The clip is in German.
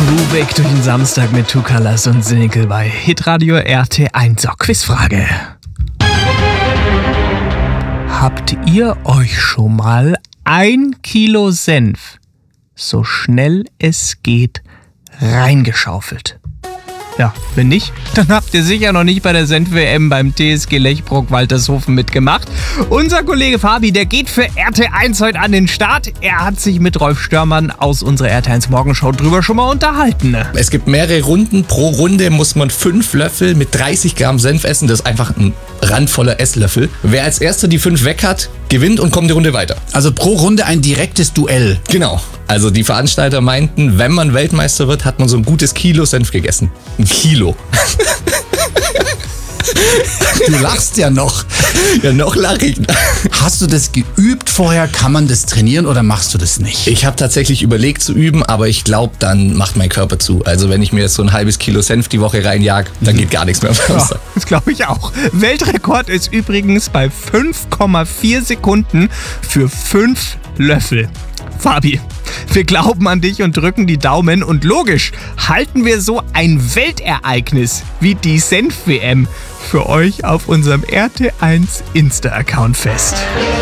Groovig durch den Samstag mit Two Colors und Sinickel bei Hitradio RT1. So, Quizfrage. Habt ihr euch schon mal 1 Kilo Senf so schnell es geht reingeschaufelt? Ja, wenn nicht, dann habt ihr sicher noch nicht bei der Senf-WM beim TSG Lechbrock-Waltershofen mitgemacht. Unser Kollege Fabi, der geht für RT1 heute an den Start. Er hat sich mit Rolf Störmann aus unserer RT1 Morgenshow drüber schon mal unterhalten. Ne? Es gibt mehrere Runden. Pro Runde muss man 5 Löffel mit 30 Gramm Senf essen. Das ist einfach ein randvoller Esslöffel. Wer als erster die 5 weg hat, gewinnt und kommt die Runde weiter. Also pro Runde ein direktes Duell. Genau. Also die Veranstalter meinten, wenn man Weltmeister wird, hat man so ein gutes Kilo Senf gegessen. 1 Kilo. Du lachst ja noch. Ja, noch lache ich. Hast du das geübt vorher? Kann man das trainieren oder machst du das nicht? Ich habe tatsächlich überlegt zu üben, aber ich glaube, dann macht mein Körper zu. Also wenn ich mir jetzt so ein halbes Kilo Senf die Woche reinjag, dann geht gar nichts mehr. Ja, das glaube ich auch. Weltrekord ist übrigens bei 5,4 Sekunden für 5 Löffel. Fabi, wir glauben an dich und drücken die Daumen und logisch halten wir so ein Weltereignis wie die Senf-WM für euch auf unserem RT1 Insta-Account fest.